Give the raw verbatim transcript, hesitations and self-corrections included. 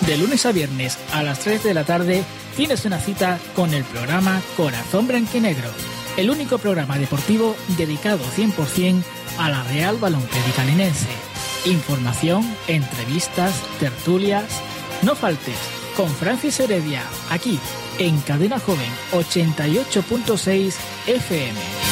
De lunes a viernes a las tres de la tarde tienes una cita con el programa Corazón Blanquinegro, el único programa deportivo dedicado cien por ciento a la Real Balonclérica Linense. Información, entrevistas, tertulias. No faltes con Francis Heredia, aquí en Cadena Joven ochenta y ocho punto seis F M.